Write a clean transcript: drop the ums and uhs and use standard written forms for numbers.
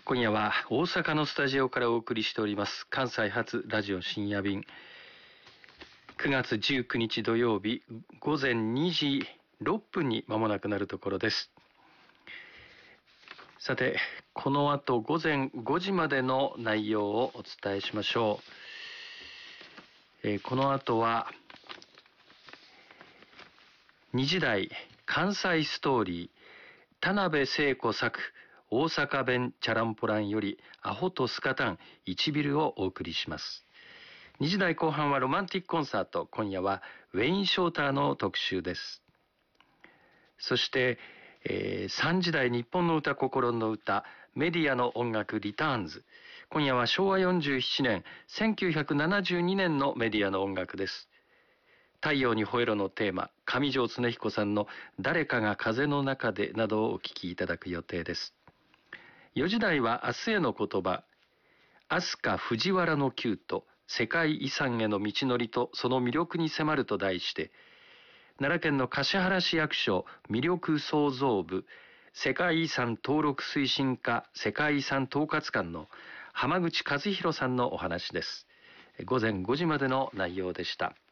今夜は大阪のスタジオからお送りしております関西発ラジオ深夜便、9月19日土曜日午前2時6分に間もなくなるところです。さて、この後午前5時までの内容をお伝えしましょう。この後は2時台関西ストーリー、田辺聖子作大阪弁チャランポランよりアホとスカタン1ビルをお送りします。2時台後半はロマンティックコンサート。今夜はウェイン・ショーターの特集です。そして、3時台日本の歌心の歌、メディアの音楽リターンズ。今夜は昭和47年1972年のメディアの音楽です。太陽に吠えろのテーマ、上條恒彦さんの誰かが風の中でなどをお聞きいただく予定です。4時台は明日への言葉、飛鳥藤原のキュート、世界遺産への道のりとその魅力に迫ると題して、奈良県の橿原市役所魅力創造部世界遺産登録推進課世界遺産統括官の浜口和弘さんのお話です。午前5時までの内容でした。